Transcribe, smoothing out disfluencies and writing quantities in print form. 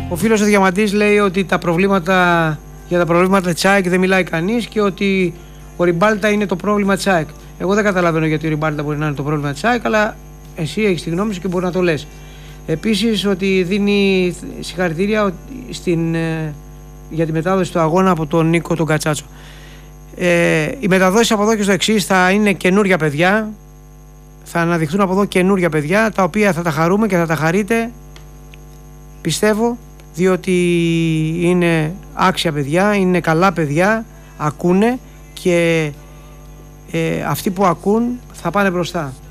Ο φίλος ο Διαμαντής λέει ότι για τα προβλήματα Τσάικ δεν μιλάει κανείς και ότι ο Ριμπάλτα είναι το πρόβλημα Τσάικ. Εγώ δεν καταλαβαίνω γιατί ο Ριμπάλτα μπορεί να είναι το πρόβλημα Τσάικ, αλλά εσύ έχεις τη γνώμη σου και μπορεί να το λες. Επίσης ότι δίνει συγχαρητήρια για τη μετάδοση του αγώνα από τον Νίκο τον Κατσάτσο. Οι μεταδόσεις από εδώ και στο εξής θα είναι καινούρια παιδιά, θα αναδειχθούν από εδώ καινούρια παιδιά, τα οποία θα τα χαρούμε και θα τα χαρείτε, πιστεύω, διότι είναι άξια παιδιά, είναι καλά παιδιά, ακούνε και αυτοί που ακούν θα πάνε μπροστά.